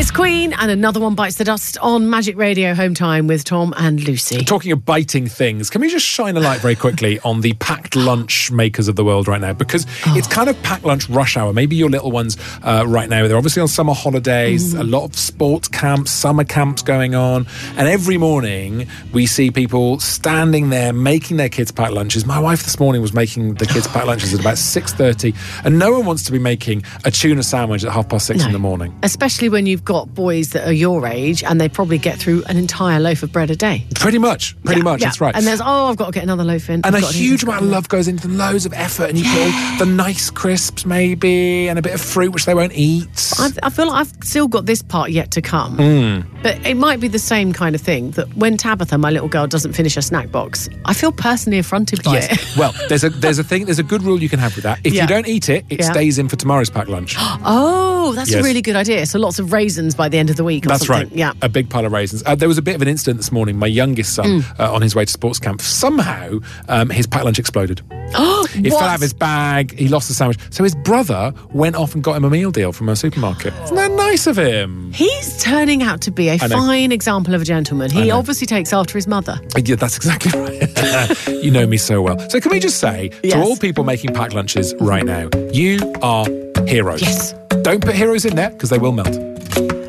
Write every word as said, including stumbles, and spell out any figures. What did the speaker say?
It's Queen, and another one bites the dust on Magic Radio Home Time with Tom and Lucy. Talking of biting things, can we just shine a light very quickly on the packed lunch makers of the world right now? Because oh. it's kind of packed lunch rush hour. Maybe your little ones uh, right now, they're obviously on summer holidays, mm. a lot of sports camps, summer camps going on. And every morning we see people standing there making their kids packed lunches. My wife this morning was making the kids packed lunches at about six thirty. And no one wants to be making a tuna sandwich at half past six no. in the morning. Especially when you've got boys that are your age and they probably get through an entire loaf of bread a day. Pretty much, pretty yeah, much, yeah. that's right. And there's, oh, I've got to get another loaf in. And I've a huge amount of love goes into them, loads of effort, and you yeah. put all the nice crisps maybe, and a bit of fruit which they won't eat. I've, I feel like I've still got this part yet to come. Mm. But it might be the same kind of thing, that when Tabitha, my little girl, doesn't finish her snack box, I feel personally affronted by yes. it. Well, there's a there's a thing, there's a good rule you can have with that. If yeah. you don't eat it, it yeah. stays in for tomorrow's packed lunch. Oh, that's yes. a really good idea. So lots of raisins by the end of the week or That's something. right. Yeah. A big pile of raisins. Uh, there was a bit of an incident this morning. My youngest son, mm. uh, on his way to sports camp, somehow um, his packed lunch exploded. Oh, It fell out of his bag. He lost the sandwich. So his brother went off and got him a meal deal from a supermarket. Isn't that nice of him? He's turning out to be a fine example of a gentleman. He obviously takes after his mother. Yeah, that's exactly right. You know me so well. So can we just say, yes. to all people making packed lunches right now, you are heroes. Yes. Don't put heroes in there because they will melt.